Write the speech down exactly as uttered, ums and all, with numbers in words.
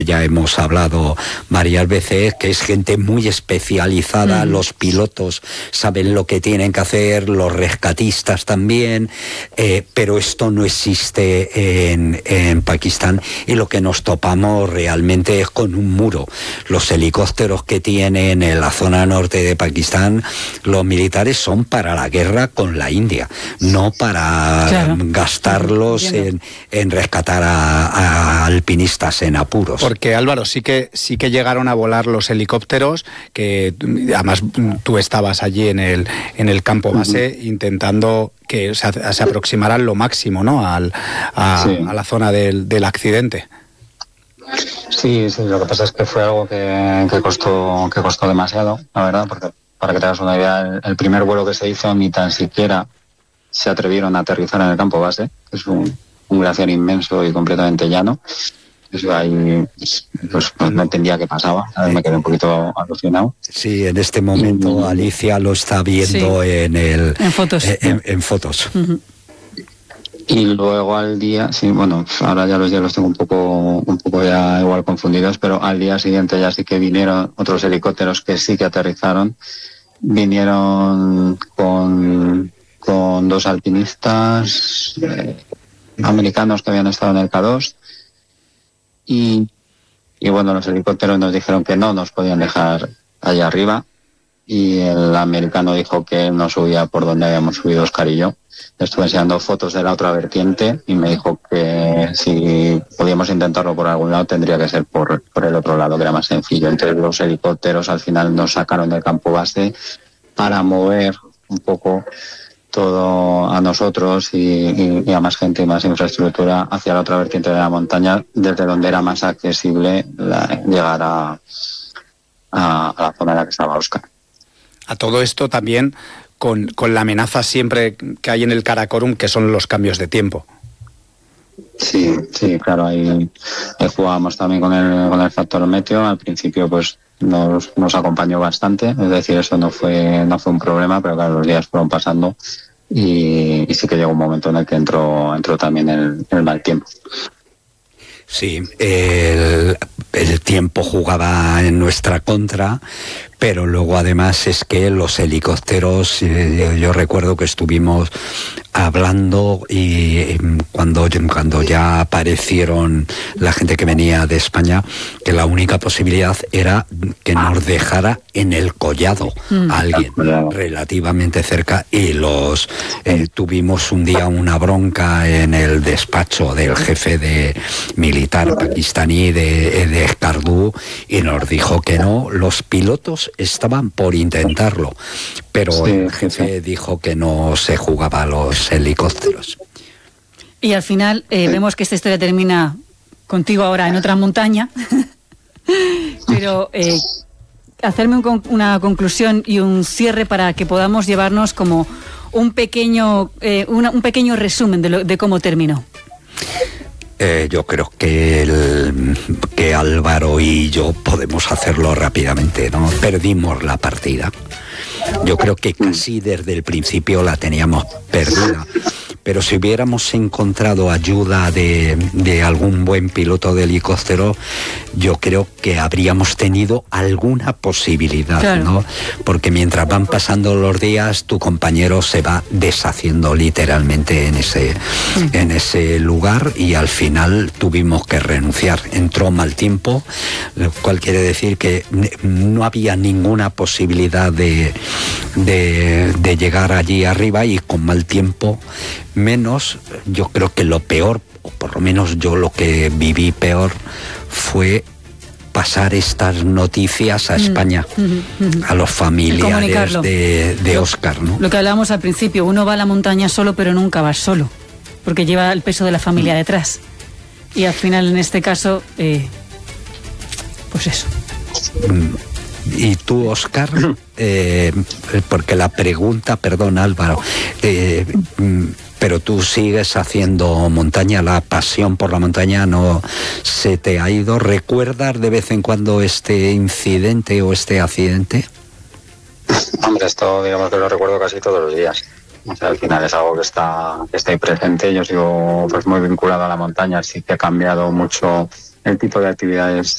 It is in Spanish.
ya hemos hablado varias veces, que es gente muy especializada, mm. los pilotos saben lo que tienen que hacer, los rescatistas también, eh, pero esto no existe en, en Pakistán, y lo que nos topamos realmente es con un muro. Los helicópteros que tienen en la zona norte de Pakistán, los militares son para la guerra con la India, no para claro. gastarlos en, en rescatar a, a alpinistas en apuros. Porque Álvaro, sí que sí que llegaron a volar los helicópteros, que además tú estabas allí en el en el campo base uh-huh. intentando que se, se aproximaran lo máximo, ¿no? Al, a, sí. a la zona del, del accidente. Sí, sí, lo que pasa es que fue algo que, que costó que costó demasiado, la verdad, porque para que te hagas una idea, el, el primer vuelo que se hizo ni tan siquiera se atrevieron a aterrizar en el campo base, que es un, un glaciar inmenso y completamente llano. Eso ahí, pues, pues no entendía qué pasaba, me quedé un poquito alucinado. Sí, en este momento Alicia lo está viendo sí. en el en fotos. En, en, en fotos. Uh-huh. Y luego al día, sí, bueno, ahora ya los días los tengo un poco, un poco ya igual confundidos, pero al día siguiente ya sí que vinieron otros helicópteros que sí que aterrizaron. Vinieron con, con dos alpinistas eh, americanos que habían estado en el K dos. Y, y bueno, los helicópteros nos dijeron que no nos podían dejar allá arriba, y el americano dijo que él no subía por donde habíamos subido Oscar y yo. Le estuve enseñando fotos de la otra vertiente y me dijo que si podíamos intentarlo por algún lado tendría que ser por, por el otro lado, que era más sencillo. Entonces los helicópteros al final nos sacaron del campo base para mover un poco todo a nosotros y, y, y a más gente y más infraestructura hacia la otra vertiente de la montaña, desde donde era más accesible la, llegar a, a, a la zona en la que estaba Oscar. A todo esto también con, con la amenaza siempre que hay en el Karakorum, que son los cambios de tiempo. Sí, sí, claro, ahí, ahí jugábamos también con el, con el factor meteo. Al principio pues nos, nos acompañó bastante, es decir, eso no fue, no fue un problema, pero claro, los días fueron pasando y, y sí que llegó un momento en el que entró, entró también el, el mal tiempo. Sí, el, el tiempo jugaba en nuestra contra, pero luego además es que los helicópteros, eh, yo recuerdo que estuvimos hablando y eh, cuando, cuando ya aparecieron la gente que venía de España, que la única posibilidad era que nos dejara en el collado mm. alguien relativamente cerca, y los eh, tuvimos un día una bronca en el despacho del jefe de militar pakistaní de, de Escardú, y nos dijo que no, los pilotos estaban por intentarlo, pero sí, el jefe sí. dijo que no se jugaba a los helicópteros. Y al final eh, vemos que esta historia termina contigo ahora en otra montaña, pero eh, hacerme un, una conclusión y un cierre para que podamos llevarnos como un pequeño, eh, una, un pequeño resumen de, lo, de cómo terminó. Eh, yo creo que, el, que Álvaro y yo podemos hacerlo rápidamente, ¿no? Perdimos la partida. Yo creo que casi desde el principio la teníamos perdida. Pero si hubiéramos encontrado ayuda de, de algún buen piloto de helicóptero, yo creo que habríamos tenido alguna posibilidad, claro. ¿no? Porque mientras van pasando los días, tu compañero se va deshaciendo literalmente en ese, sí. en ese lugar, y al final tuvimos que renunciar. Entró mal tiempo, lo cual quiere decir que no había ninguna posibilidad de, de, de llegar allí arriba, y con mal tiempo menos. Yo creo que lo peor, o por lo menos yo lo que viví peor, fue pasar estas noticias a España, mm, mm, mm. a los familiares de, de Oscar, ¿no? Lo que hablábamos al principio, uno va a la montaña solo, pero nunca va solo, porque lleva el peso de la familia detrás. Y al final, en este caso, eh, pues eso. ¿Y tú, Oscar? Eh, porque la pregunta, perdón, Álvaro, eh, pero tú sigues haciendo montaña, la pasión por la montaña no se te ha ido. ¿Recuerdas de vez en cuando este incidente o este accidente? Hombre, esto digamos que lo recuerdo casi todos los días. O sea, al final es algo que está, que está ahí presente. Yo sigo pues muy vinculado a la montaña, sí que ha cambiado mucho el tipo de actividades